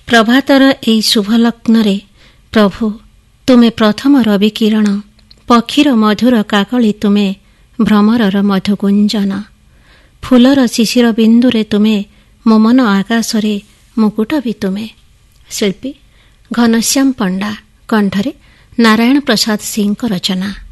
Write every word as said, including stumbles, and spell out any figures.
ପ୍ରଭାତର ଏହି ଶୁଭଲଗ୍ନରେ ପ୍ରଭୁ ତୁମେ ପ୍ରଥମ ରବି କିରଣ, ପକ୍ଷୀର ମଧୁର କାକଳି ତୁମେ, ଭ୍ରମରର ମଧୁଗୁଞ୍ଜନ, ଫୁଲର ଶିଶିର ବିନ୍ଦୁରେ ତୁମେ, ମୋ ମନ ଆକାଶରେ ମୁକୁଟ ବି ତୁମେ। ଶିଳ୍ପୀ ଘନଶ୍ୟାମ ପଣ୍ଡା, କଣ୍ଠରେ ନାରାୟଣ ପ୍ରସାଦ ସିଂଙ୍କ ରଚନା।